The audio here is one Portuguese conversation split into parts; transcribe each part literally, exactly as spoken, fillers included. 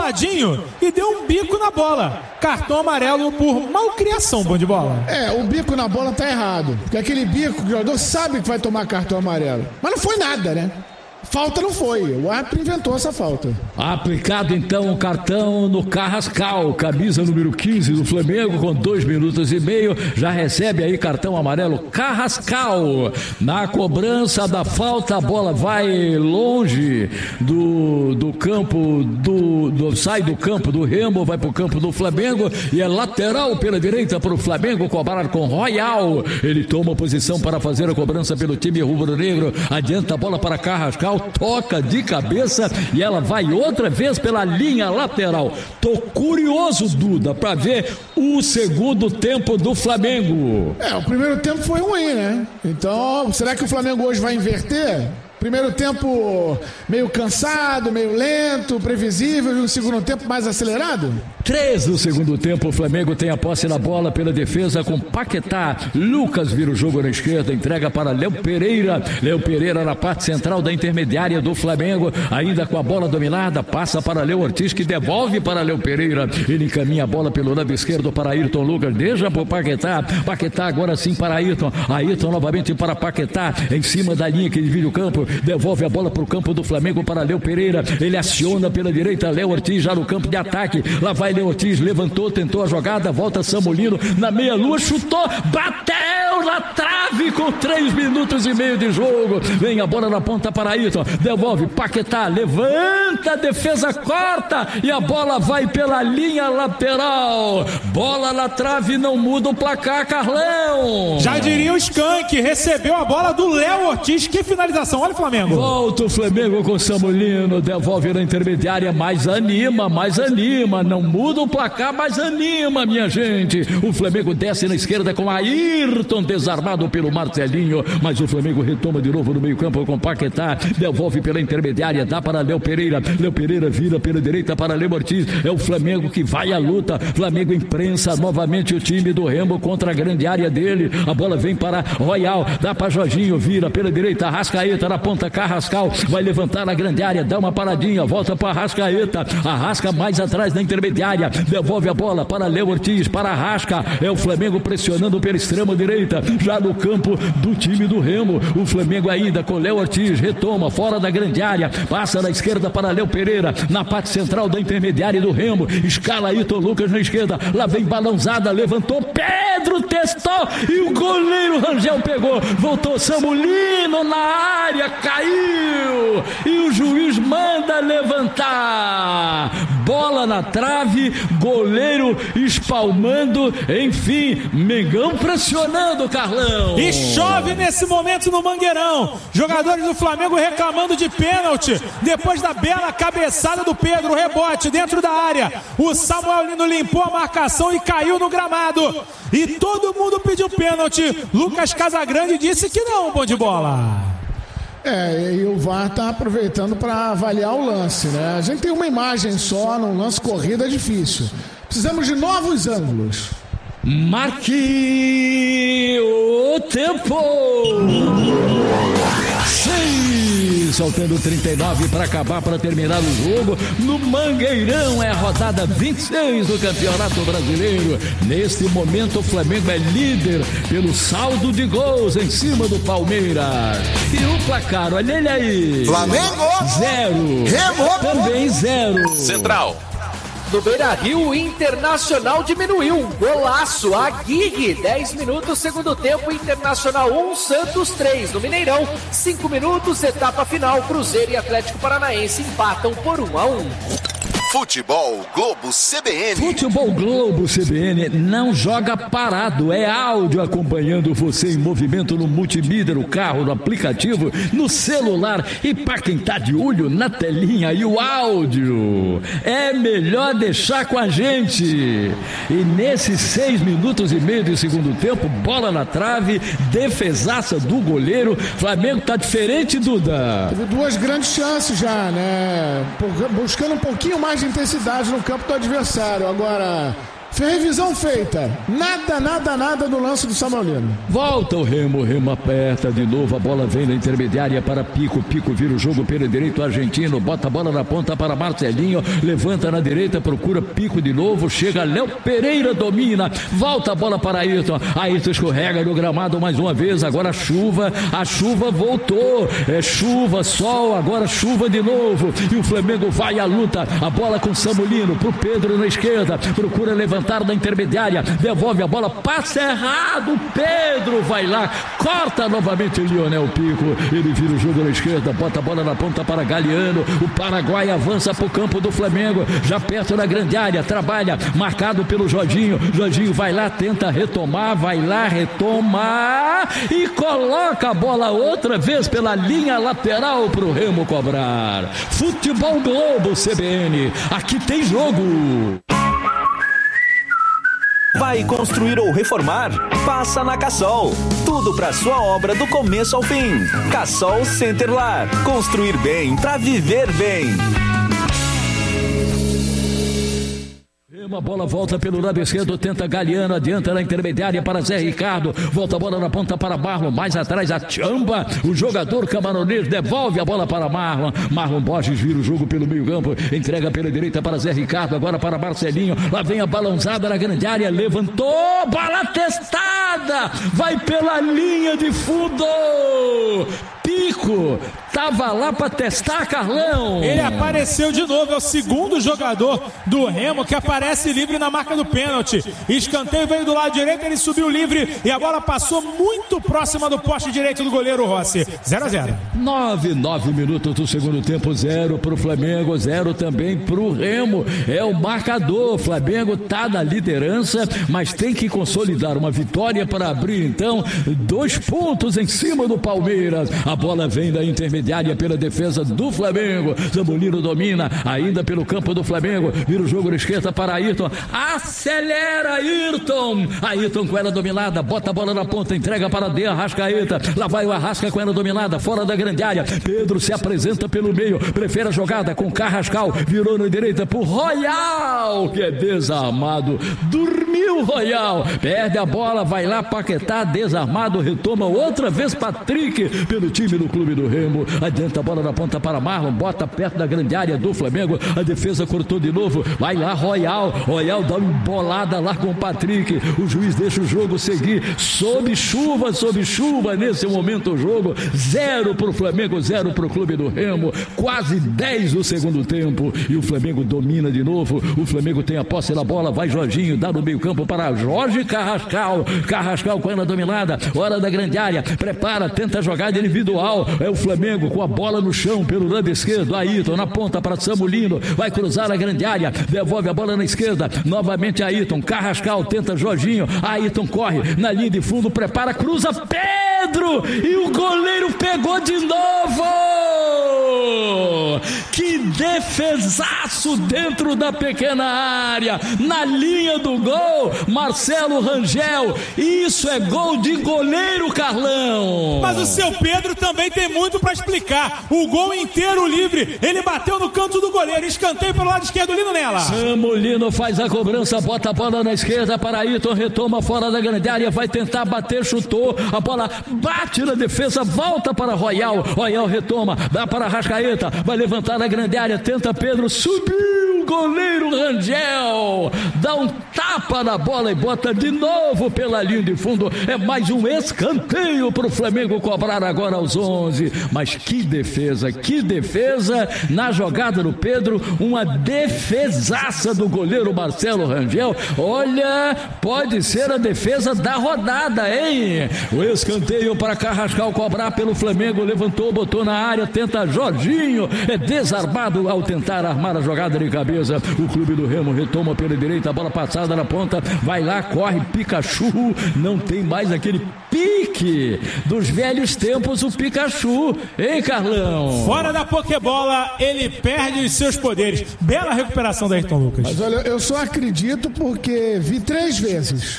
boladinho e deu um bico na bola. Cartão amarelo por malcriação, bom de bola. É, o bico na bola tá errado. Porque aquele bico, o jogador sabe que vai tomar cartão amarelo. Mas não foi nada, né? Falta não foi, o árbitro inventou essa falta. Aplicado então o cartão no Carrascal, camisa número quinze do Flamengo, com dois minutos e meio, já recebe aí cartão amarelo Carrascal. Na cobrança da falta, a bola vai longe do, do campo, do, do, sai do campo do Remo, vai pro campo do Flamengo e é lateral pela direita para o Flamengo cobrar com Royal. Ele toma posição para fazer a cobrança pelo time rubro-negro, adianta a bola para Carrascal, toca de cabeça e ela vai outra vez pela linha lateral. Tô curioso, Duda, para ver o segundo tempo do Flamengo. É, o primeiro tempo foi ruim, né? Então, será que o Flamengo hoje vai inverter? Primeiro tempo meio cansado, meio lento, previsível, e o segundo tempo mais acelerado? Três do segundo tempo, o Flamengo tem a posse na bola pela defesa com Paquetá. Lucas vira o jogo na esquerda, entrega para Léo Pereira. Léo Pereira na parte central da intermediária do Flamengo, ainda com a bola dominada, passa para Léo Ortiz, que devolve para Léo Pereira. Ele encaminha a bola pelo lado esquerdo para Ayrton Lucas, deixa para o Paquetá. Paquetá agora sim para Ayrton. Ayrton novamente para Paquetá, em cima da linha que divide o campo. Devolve a bola para o campo do Flamengo para Léo Pereira. Ele aciona pela direita Léo Ortiz já no campo de ataque. Lá vai Léo Ortiz, levantou, tentou a jogada, volta Samulino na meia-lua, chutou, bateu na trave com três minutos e meio de jogo. Vem a bola na ponta para Ayrton. Devolve Paquetá, levanta, a defesa corta e a bola vai pela linha lateral. Bola na trave, não muda o placar, Carlão. Já diria o Skank, recebeu a bola do Léo Ortiz. Que finalização, olha o Flamengo. Volta o Flamengo com Samulino, devolve na intermediária, mais anima, mais anima, não muda o placar, mais anima, minha gente. O Flamengo desce na esquerda com Ayrton, desarmado pelo Marcelinho, mas o Flamengo retoma de novo no meio campo com Paquetá, devolve pela intermediária, dá para Léo Pereira, Léo Pereira vira pela direita para Léo Ortiz, é o Flamengo que vai à luta, Flamengo imprensa novamente o time do Remo contra a grande área dele, a bola vem para Royal, dá para Jorginho, vira pela direita, Arrascaeta na ponta, Carrascal, vai levantar na grande área, dá uma paradinha, volta para Arrascaeta, Arrasca mais atrás da intermediária, devolve a bola para Léo Ortiz, para Arrasca, é o Flamengo pressionando pela extrema direita, já no campo do time do Remo, o Flamengo ainda com Léo Ortiz, retoma fora da grande área, passa na esquerda para Léo Pereira, na parte central da intermediária do Remo, escala Ayrton Lucas na esquerda, lá vem balãozada, levantou, Pedro testou e o goleiro Rangel pegou, voltou Samulino na área, caiu e o juiz manda levantar, bola na trave, goleiro espalmando, enfim, Mengão pressionando, Carlão. E chove nesse momento no Mangueirão, jogadores do Flamengo reclamando de pênalti, depois da bela cabeçada do Pedro, rebote dentro da área, o Samuel Lino limpou a marcação e caiu no gramado, e todo mundo pediu pênalti, Lucas Casagrande disse que não, bom de bola. É, e o V A R tá aproveitando para avaliar o lance, né? A gente tem uma imagem só, num lance corrida é difícil. Precisamos de novos ângulos. Marque o tempo. Seis, faltando trinta e nove para acabar, para terminar o jogo no Mangueirão. É a rodada vinte e seis do Campeonato Brasileiro. Neste momento o Flamengo é líder pelo saldo de gols em cima do Palmeiras. E o placar, olha ele aí. Flamengo zero. Remo também zero. Central. No Beira-Rio, o Internacional diminuiu. Golaço, Aguirre. dez minutos, segundo tempo, Internacional um, Santos três. No Mineirão, cinco minutos, etapa final, Cruzeiro e Atlético Paranaense empatam por um a um. Futebol Globo C B N. Futebol Globo C B N não joga parado, é áudio acompanhando você em movimento no multimídia, no carro, no aplicativo, no celular e para quem tá de olho na telinha e o áudio. É melhor deixar com a gente. E nesses seis minutos e meio de segundo tempo, bola na trave, defesaça do goleiro, Flamengo tá diferente, Duda. Teve duas grandes chances já, né? Buscando um pouquinho mais de intensidade no campo do adversário. Agora, Revisão feita. Nada, nada, nada do lance do Samuel Lino. Volta o Remo, Remo aperta de novo, a bola vem na intermediária para Pico, Pico vira o jogo pelo direito argentino, bota a bola na ponta para Marcelinho, levanta na direita, procura Pico de novo, chega Léo Pereira, domina, volta a bola para Ayrton, Ayrton escorrega no gramado mais uma vez, agora a chuva, a chuva voltou, é chuva, sol, agora chuva de novo, e o Flamengo vai à luta, a bola com Samulino, pro Pedro na esquerda, procura levantar na intermediária, devolve a bola, passa errado, Pedro vai lá, corta novamente Lionel Pico, ele vira o jogo na esquerda, bota a bola na ponta para Galeano, o Paraguai avança para o campo do Flamengo, já perto da grande área, trabalha, marcado pelo Jorginho, Jorginho vai lá, tenta retomar, vai lá, retoma e coloca a bola outra vez pela linha lateral para o Remo cobrar. Futebol Globo C B N, aqui tem jogo. Vai construir ou reformar? Passa na Cassol. Tudo para sua obra do começo ao fim. Cassol Centerlar. Construir bem para viver bem. Uma bola volta pelo lado esquerdo, tenta Galeano, adianta na intermediária para Zé Ricardo, volta a bola na ponta para Marlon, mais atrás a Chamba, o jogador camaronês devolve a bola para Marlon, Marlon Borges vira o jogo pelo meio campo, entrega pela direita para Zé Ricardo, agora para Marcelinho, lá vem a balãozada na grande área, levantou, bola testada, vai pela linha de fundo, Pico, tava lá para testar, Carlão. Ele apareceu de novo, é o segundo jogador do Remo que aparece livre na marca do pênalti. Escanteio veio do lado direito, ele subiu livre e a bola passou muito próxima do poste direito do goleiro Rossi. zero a zero. nove, nove minutos do segundo tempo, zero pro Flamengo, zero também pro Remo. É o marcador, o Flamengo tá na liderança, mas tem que consolidar uma vitória para abrir então dois pontos em cima do Palmeiras. A bola vem da intermediária pela defesa do Flamengo. Zambolino domina, ainda pelo campo do Flamengo. Vira o jogo na esquerda para Ayrton. Acelera Ayrton. Ayrton com ela dominada. Bota a bola na ponta, entrega para De Arrascaeta. Lá vai o Arrasca com ela dominada, fora da grande área. Pedro se apresenta pelo meio. Prefere a jogada com Carrascal. Virou na direita por Royal, que é desarmado. Dormiu Royal. Perde a bola, vai lá Paquetá, desarmado. Retoma outra vez Patrick pelo time do clube do Remo, adianta a bola na ponta para Marlon, bota perto da grande área do Flamengo, a defesa cortou de novo, vai lá Royal, Royal dá uma embolada lá com o Patrick, o juiz deixa o jogo seguir, sob chuva, sob chuva, nesse momento o jogo, zero pro Flamengo, zero pro clube do Remo, quase dez do segundo tempo, e o Flamengo domina de novo, o Flamengo tem a posse da bola, vai Jorginho, dá no meio campo para Jorge Carrascal, Carrascal com ela dominada, hora da grande área, prepara, tenta jogar individual, é o Flamengo com a bola no chão pelo lado esquerdo, Ayrton na ponta para Samulino, vai cruzar a grande área, devolve a bola na esquerda, novamente Ayrton, Carrascal tenta Jorginho, Ayrton corre na linha de fundo, prepara, cruza Pedro e o goleiro pegou de novo, que defesaço dentro da pequena área, na linha do gol, Marcelo Rangel, isso é gol de goleiro, Carlão. Mas o seu Pedro também tem muito para explicar. O gol inteiro livre, ele bateu no canto do goleiro, escanteio pelo lado esquerdo, Lino nela. Samulino faz a cobrança, bota a bola na esquerda para Ayrton, retoma fora da grande área, vai tentar bater, chutou, a bola bate na defesa, volta para Royal, Royal retoma, dá para Arrascaeta, vai levantar na grande área, tenta Pedro, subiu, goleiro Rangel, dá um tapa na bola e bota de novo pela linha de fundo, é mais um escanteio para o Flamengo cobrar agora aos onze, mas que defesa, que defesa na jogada do Pedro, uma defesaça do goleiro Marcelo Rangel, olha, pode ser a defesa da rodada, hein? O escanteio para Carrascal cobrar pelo Flamengo, levantou, botou na área, tenta Jorginho, é desarmado ao tentar armar a jogada de cabeça, o clube do Remo retoma pela direita, a bola passada na ponta, vai lá, corre Pikachu, não tem mais aquele pique dos velhos tempos, o Pikachu, hein, Carlão? Fora da pokebola, ele perde os seus poderes. Bela recuperação da Ayrton Lucas. Mas olha, eu só acredito porque vi três vezes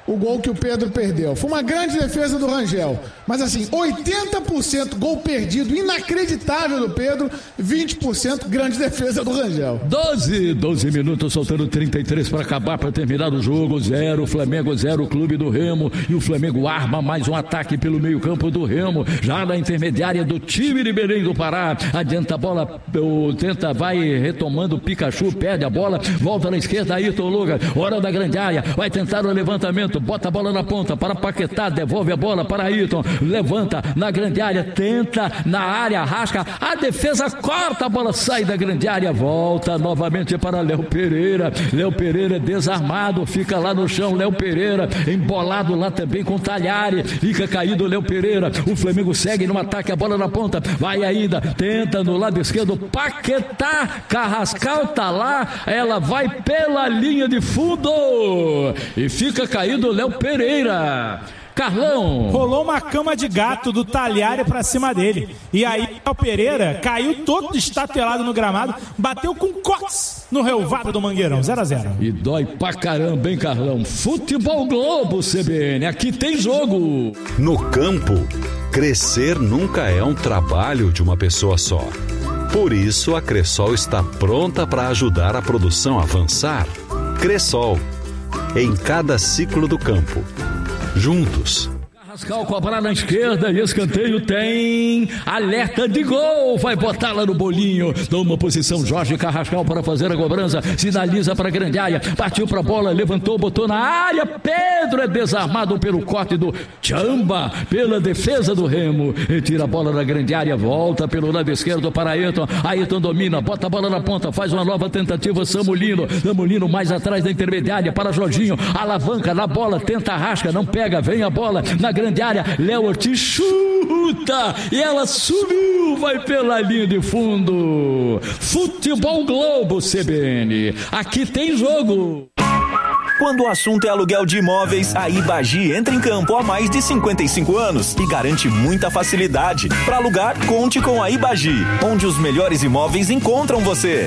o gol que o Pedro perdeu. Foi uma grande defesa do Rangel. Mas assim, oitenta por cento gol perdido, inacreditável do Pedro, vinte por cento grande defesa do Rangel. doze, doze minutos, soltando trinta e três para acabar, para terminar o jogo. Zero, Flamengo, zero, Clube do Remo. E o Flamengo arma mais um ataque pelo meio campo do Remo, já na intermediária do time de Belém do Pará. Adianta a bola, o tenta, vai retomando o Pikachu, perde a bola, volta na esquerda, Ayrton Lucas, hora da grande área, vai tentar o levantamento, bota a bola na ponta para Paquetá, devolve a bola para Ayrton, levanta na grande área, tenta na área, rasca, a defesa corta, a bola sai da grande área, volta novamente para Léo Pereira. Léo Pereira desarmado, fica lá no chão, Léo Pereira embolado lá também com Talhari, fica caído Léo Pereira. O Flamengo segue no ataque, a bola na ponta, vai ainda, tenta no lado esquerdo, Paquetá, Carrascal tá lá, ela vai pela linha de fundo e fica caído Léo Pereira. Carlão. Rolou uma cama de gato do Talhari pra cima dele. E aí o Pereira caiu todo estatelado no gramado, bateu com cox no relvado do Mangueirão, zero a zero. E dói pra caramba, hein, Carlão? Futebol Globo, C B N, aqui tem jogo. No campo, crescer nunca é um trabalho de uma pessoa só. Por isso, a Cressol está pronta para ajudar a produção a avançar. Cressol, em cada ciclo do campo. Juntos. Carrascal cobrar na esquerda e escanteio tem alerta de gol, vai botar lá no bolinho, toma posição Jorge Carrascal para fazer a cobrança, sinaliza para a grande área, partiu para a bola, levantou, botou na área, Pedro é desarmado pelo corte do Chamba, pela defesa do Remo, retira a bola da grande área, volta pelo lado esquerdo para Ayrton, Ayrton domina, bota a bola na ponta, faz uma nova tentativa, Samulino, Samulino mais atrás da intermediária para Jorginho, alavanca na bola, tenta a rasca, não pega, vem a bola na grande área, Léo Ortiz chuta e ela subiu, vai pela linha de fundo. Futebol Globo, C B N, aqui tem jogo. Quando o assunto é aluguel de imóveis, a Ibagi entra em campo há mais de cinquenta e cinco anos e garante muita facilidade. Para alugar, conte com a Ibagi, onde os melhores imóveis encontram você.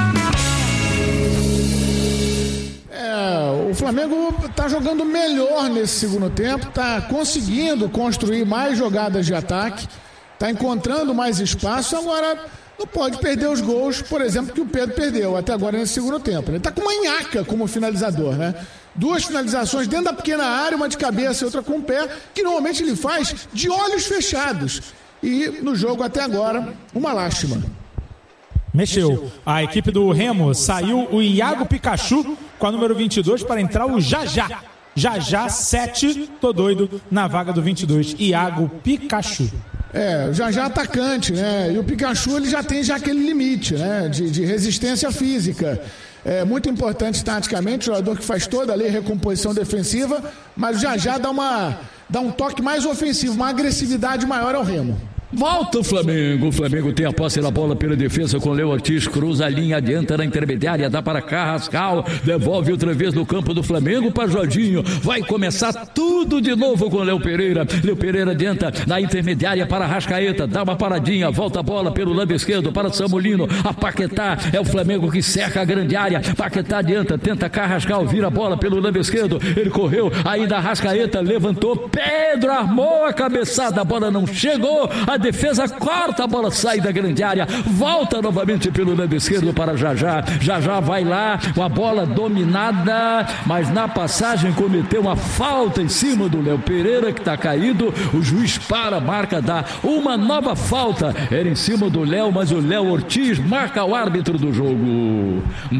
O Flamengo está jogando melhor nesse segundo tempo, está conseguindo construir mais jogadas de ataque, está encontrando mais espaço, agora não pode perder os gols, por exemplo, que o Pedro perdeu até agora nesse segundo tempo. Ele está com uma nhaca como finalizador, né? Duas finalizações dentro da pequena área, uma de cabeça e outra com o pé, que normalmente ele faz de olhos fechados. E no jogo até agora, uma lástima. Mexeu. A equipe do Remo saiu o Iago Pikachu com a número vinte e dois para entrar o Jajá. Jajá sete, tô doido, na vaga do vinte e dois. Iago Pikachu. É, o Jajá atacante, né? E o Pikachu ele já tem já aquele limite, né? De, de resistência física. É muito importante taticamente, jogador que faz toda ali a recomposição defensiva, mas o Jajá dá, uma, dá um toque mais ofensivo, uma agressividade maior ao Remo. Volta o Flamengo, o Flamengo tem a posse da bola pela defesa com Léo Ortiz, cruza a linha, adianta na intermediária, dá para Carrascal, devolve outra vez no campo do Flamengo para Jorginho, vai começar tudo de novo com Léo Pereira, Léo Pereira adianta na intermediária para Rascaeta, dá uma paradinha, volta a bola pelo lado esquerdo para Samulino, a Paquetá, é o Flamengo que cerca a grande área, Paquetá adianta, tenta Carrascal, vira a bola pelo lado esquerdo, ele correu, ainda Rascaeta, levantou, Pedro armou a cabeçada, a bola não chegou, a defesa corta, a bola sai da grande área, volta novamente pelo lado esquerdo para Jajá, Jajá vai lá, com a bola dominada, mas na passagem cometeu uma falta em cima do Léo Pereira que está caído, o juiz para, marca, dá uma nova falta, era em cima do Léo, mas o Léo Ortiz marca o árbitro do jogo,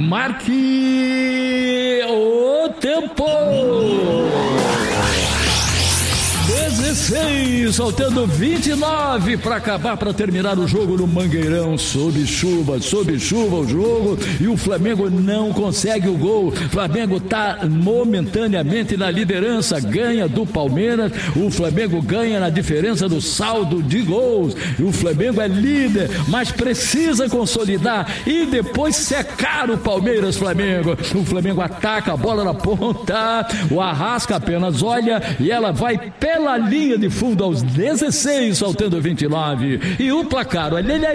marque o tempo. dezesseis, faltando vinte e nove para acabar, para terminar o jogo no Mangueirão, sob chuva, sob chuva o jogo, e o Flamengo não consegue o gol. Flamengo está momentaneamente na liderança, ganha do Palmeiras, o Flamengo ganha na diferença do saldo de gols, e o Flamengo é líder, mas precisa consolidar e depois secar o Palmeiras. Flamengo, o Flamengo ataca a bola na ponta, o Arrasca apenas olha e ela vai pela linha de fundo aos dezesseis, faltando vinte e nove. E o placar, olha ele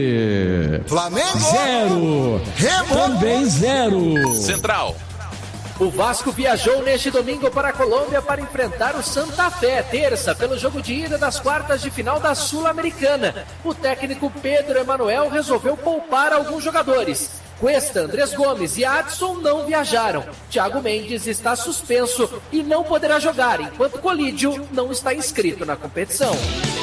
aí. Flamengo Zero. Remo. Também zero. Central. O Vasco viajou neste domingo para a Colômbia para enfrentar o Santa Fé, terça, pelo jogo de ida das quartas de final da Sul-Americana. O técnico Pedro Emanuel resolveu poupar alguns jogadores. Cuesta, Andrés Gomes e Adson não viajaram. Thiago Mendes está suspenso e não poderá jogar, enquanto Colídio não está inscrito na competição.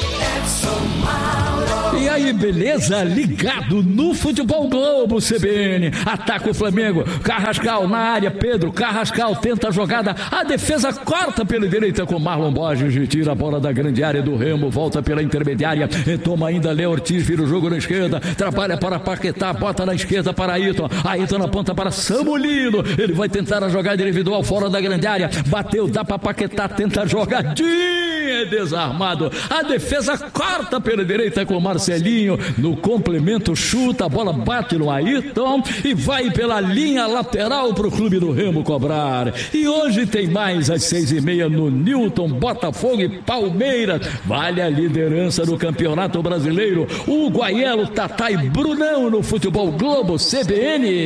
E aí, beleza? Ligado no Futebol Globo C B N. Ataca o Flamengo. Carrascal na área. Pedro Carrascal tenta a jogada. A defesa corta pela direita com Marlon Borges. Tira a bola da grande área do Remo. Volta pela intermediária. Retoma ainda Léo Ortiz. Vira o jogo na esquerda. Trabalha para Paquetá. Bota na esquerda para Ayrton. Ayrton na ponta para Samulino. Ele vai tentar a jogada individual fora da grande área. Bateu, dá para Paquetá. Tenta a jogadinha. É desarmado. A defesa corta pela direita com Marcelinho. No complemento, chuta. A bola bate no Ayrton e vai pela linha lateral para o clube do Remo cobrar. E hoje tem mais às seis e meia no Newton, Botafogo e Palmeiras. Vale a liderança do Campeonato Brasileiro. O Guaielo, Tatá e Brunão no Futebol Globo C B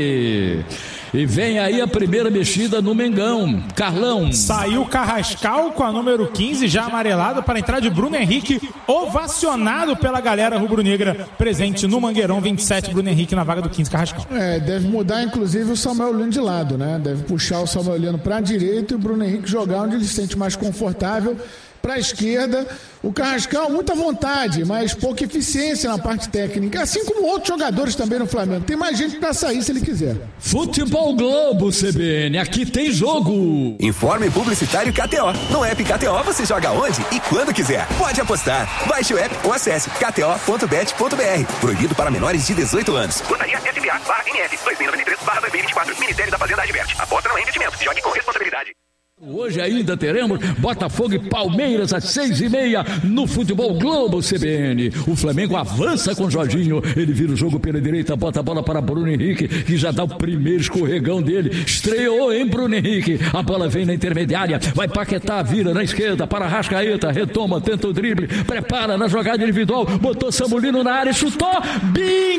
N. E vem aí a primeira mexida no Mengão. Carlão. Saiu Carrascal com a número quinze, já amarelado, para entrar de Bruno Henrique, ovacionado pela galera rubro-negra presente no Mangueirão. Vinte e sete, Bruno Henrique na vaga do quinze, Carrascal. É, deve mudar inclusive o Samuel Lino de lado, né? Deve puxar o Samuel Lino para a direita e o Bruno Henrique jogar onde ele se sente mais confortável. Para a esquerda, o Carrascal, muita vontade, mas pouca eficiência na parte técnica, assim como outros jogadores também no Flamengo. Tem mais gente para sair se ele quiser. Futebol Globo C B N, aqui tem jogo. Informe publicitário K T O. No app K T O você joga onde e quando quiser. Pode apostar. Baixe o app ou acesse k t o ponto bet ponto b r. Proibido para menores de dezoito anos. Portaria S B A barra N F dois mil e noventa e três barra dois mil e vinte e quatro. Ministério da Fazenda adverte. Aposta não é investimento. Jogue com responsabilidade. Hoje ainda teremos Botafogo e Palmeiras às seis e meia no Futebol Globo C B N. O Flamengo avança com Jorginho. Ele vira o jogo pela direita, bota a bola para Bruno Henrique, que já dá o primeiro escorregão dele. Estreou em Bruno Henrique. A bola vem na intermediária. Vai Paquetá, vira na esquerda para Arrascaeta. Retoma, tenta o drible, prepara na jogada individual. Botou Samulino na área, chutou. Bim!